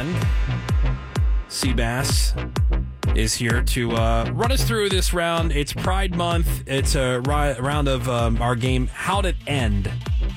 end. Seabass is here to run us through this round. It's Pride Month. It's a round of our game, How'd It End?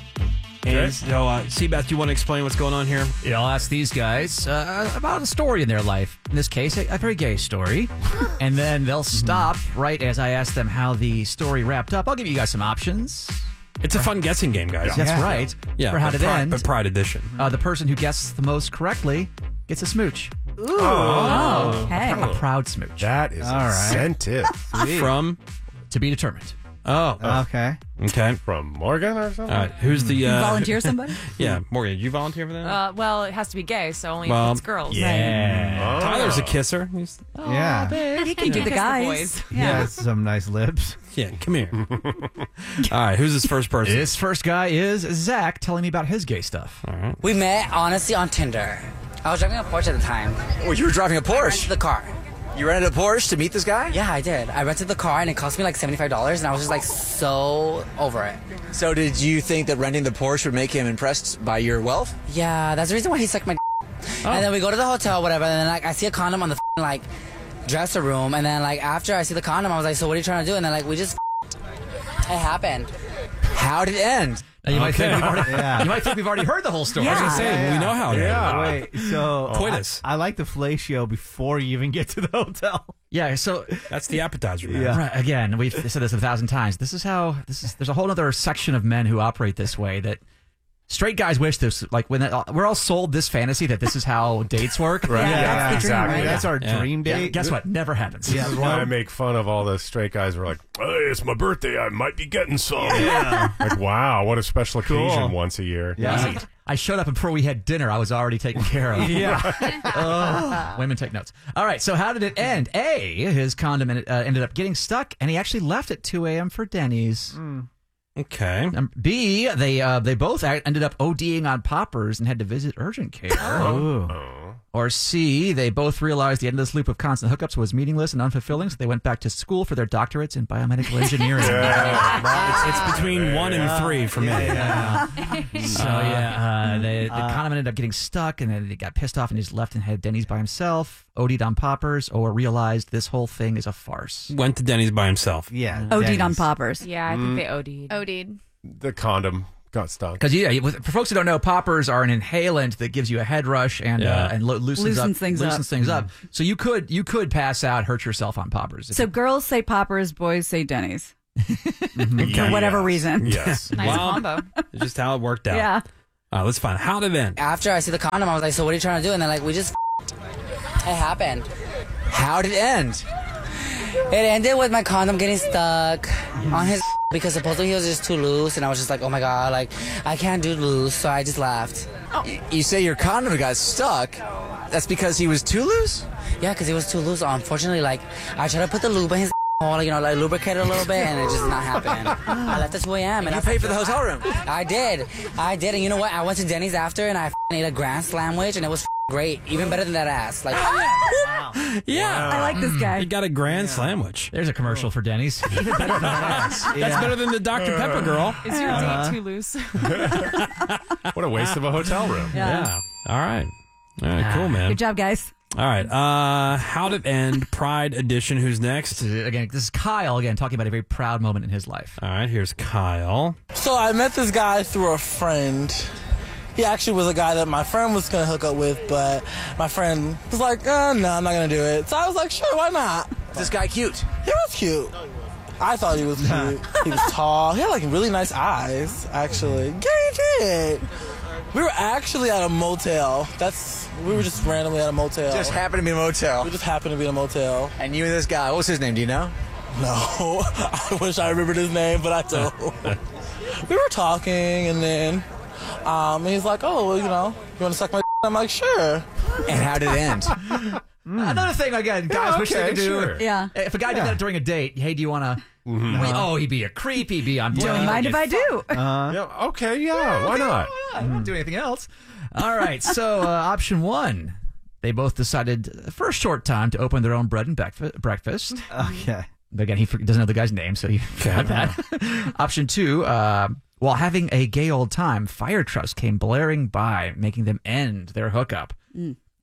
And so, Seabass, do you want to explain what's going on here? Yeah, I'll ask these guys about a story in their life. In this case, a very gay story. And then they'll stop right as I ask them how the story wrapped up. I'll give you guys some options. It's a fun guessing game, guys. That's right. Yeah, For How'd It End. But Pride Edition. The person who guesses the most correctly gets a smooch. Ooh. Okay. A proud smooch. That is All right. incentive. From? To be determined. Oh. Okay. Okay. From Morgan or something? All right. Who's the... Volunteer somebody? Yeah. Morgan, did you volunteer for that? Well, it has to be gay, so only Well, if it's girls. Yeah. Tyler's a kisser. He's, Yeah. He can do the Kiss guys. boys. Yeah, some nice lips. yeah, come here. All right. Who's this first person? This first guy is Zach telling me about his gay stuff. All right. We met, honestly, on Tinder. I was driving a Porsche at the time. Oh, you were driving a I rented Porsche? the car. You rented a Porsche to meet this guy? Yeah, I did. I rented the car, and it cost me like $75, and I was just like so over it. So did you think that renting the Porsche would make him impressed by your wealth? Yeah, that's the reason why he sucked my And then we go to the hotel, whatever, and then like I see a condom on the like dresser room, and then like after I see the condom, I was like, so what are you trying to do? And then like we just it happened. How'd it end? Now, you might think we've already, Yeah. you might think we've already heard the whole story. I was going to say, we know how it ended. Wait, so Coitus. I like the fellatio before you even get to the hotel. Yeah, so That's the appetizer, man. Yeah. right, again, we've said this 1,000 times. There's a whole other section of men who operate this way that straight guys wish this, like when we're all sold this fantasy that this is how dates work. Right. Yeah, that's the dream, exactly. right? That's our Yeah. dream Yeah, date. guess what? Never happens. Yeah, This is why I make fun of all the straight guys who are like, hey, it's my birthday. I might be getting some. Yeah. Like, wow, what a special occasion Cool. once a year. Yeah. I showed up and before we had dinner, I was already taken care of. Yeah. Women take notes. All right, so how did it end? A, his condom ended up getting stuck, and he actually left at 2 a.m. for Denny's. Okay. B, they both ended up ODing on poppers and had to visit urgent care. Ooh. Or C, they both realized the endless loop of constant hookups was meaningless and unfulfilling, so they went back to school for their doctorates in biomedical engineering. It's between 1 and 3 for me. So the condom ended up getting stuck, and then he got pissed off and just left and had Denny's by himself, OD'd on poppers, or realized this whole thing is a farce. Went to Denny's by himself. Yeah. OD'd on Denny's. poppers. Yeah, I think they OD'd. OD'd. The condom got stuck. Because for folks who don't know, poppers are an inhalant that gives you a head rush and loosens things up. So you could pass out, hurt yourself on poppers. So girls say poppers, boys say Denny's. For For whatever reason. Yes. Nice Well, combo. It's just how it worked out. Yeah. All right, let's find out. How'd it end? After I see the condom, I was like, so what are you trying to do? And then like we just it happened. How'd it end? It ended with my condom getting stuck on his because supposedly he was just too loose, and I was just like, oh my god, like I can't do loose, so I just left. You say your condom got stuck? That's because he was too loose? Yeah, because he was too loose. Unfortunately, like I tried to put the lube in his hole, like lubricate it a little bit, and it just did not happen. I left at 2 a.m. And you paid for the hotel room? I did, and you know what? I went to Denny's after, and I ate a grand sandwich, and it was great, even better than that ass. Like, Yeah. I like this guy. He got a grand sandwich. There's a commercial for Denny's. Even better than that. That's better than the Dr. Pepper girl. Is your date too loose? What a waste of a hotel room. Yeah. All right. All right, cool, man. Good job, guys. All right. How'd it end? Pride edition. Who's next? Again, this is Kyle again talking about a very proud moment in his life. All right, here's Kyle. So I met this guy through a friend. He actually was a guy that my friend was going to hook up with, but my friend was like, no, I'm not going to do it. So I was like, sure, why not? Is this guy cute? He was cute. I thought he was cute. He was tall. He had like really nice eyes, actually. Yeah, he did. We were actually at a motel. We were just randomly at a motel. Just happened to be in a motel. We just happened to be in a motel. And you and this guy, what's his name? Do you know? No, I wish I remembered his name, but I don't. We were talking, and then he's like, oh, well, you want to suck my d-? I'm like, sure. And how did it end? Another thing, again, guys wish they could do. sure. Yeah. If a guy did that during a date, hey, do you want to... Oh, he'd be a creep. He'd be on... Don't mind if I do. Yeah, okay, yeah, why not? I won't do anything else. All right, so option one. They both decided for a short time to open their own bread and breakfast. Okay. Again, he doesn't know the guy's name, so he forgot that. Option two, while having a gay old time, fire trucks came blaring by, making them end their hookup.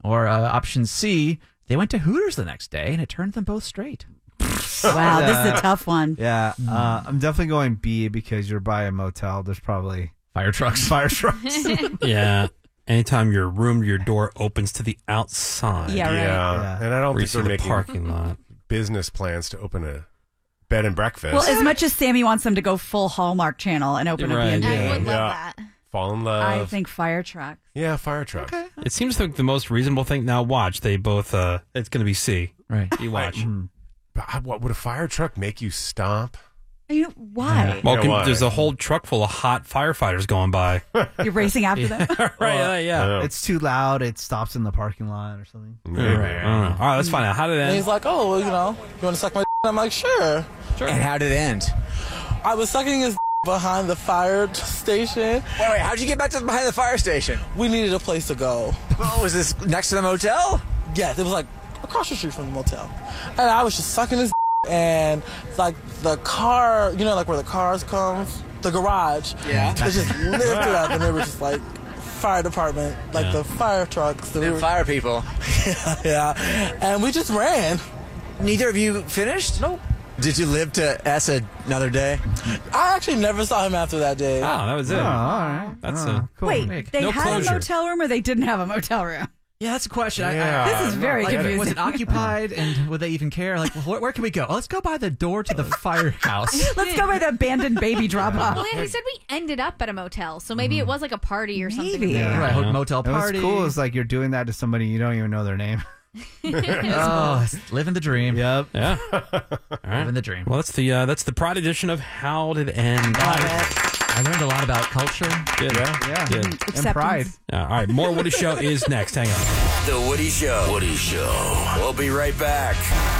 Or option C, they went to Hooters the next day and it turned them both straight. Wow, this is a tough one. Yeah, I'm definitely going B because you're by a motel. There's probably Fire trucks. fire trucks. Yeah. Anytime your door opens to the outside. Yeah, right. Yeah. And I don't Or you think see they're the making parking lot. business plans to open a bed and breakfast. Well, as much as Sammy wants them to go full Hallmark Channel and open Right, a B&B, yeah. I would love Yeah. that. Fall in love. I think fire truck. Yeah, fire truck. It seems like the most reasonable thing. Now watch. They both, it's going to be C. Right. You watch. But what would a fire truck make you stop? Why? Well, Yeah, why? there's a whole truck full of hot firefighters going by. You're racing after them? Right, yeah. It's too loud. It stops in the parking lot or something. Right. I don't know. All right, let's find out. How did it And end? he's like, oh, well, you want to suck my I'm like, sure. And how did it end? I was sucking his behind the fire station. Wait, how'd you get back to behind the fire station? We needed a place to go. Oh, was this next to the motel? Yes, it was like across the street from the motel. And I was just sucking his and like the car, like where the cars come, the garage. Yeah. It just lifted up and there was just like fire department, like the fire trucks. The fire people. Yeah. And we just ran. Neither of you finished? Nope. Did you live to S another day? I actually never saw him after that day. Oh, that was it. Oh, all right. That's cool. Wait, they No had closure. a motel room or they didn't have a motel room? Yeah, that's a question. Yeah. This is very confusing. Was it occupied, and would they even care? Like, where can we go? Oh, let's go by the door to the firehouse. Let's go by the abandoned baby drop off. Well, yeah, he said we ended up at a motel, so maybe it was like a party or something. Maybe. Yeah. Right, motel And what's party. cool is like you're doing that to somebody you don't even know their name. Oh, it's living the dream. Yep. Yeah. All right. Living the dream. Well, that's the Pride edition of How Did It End. I learned a lot about culture. Good. Yeah. Good. And pride. All right, more Woody Show is next. Hang on. The Woody Show. Woody Show. We'll be right back.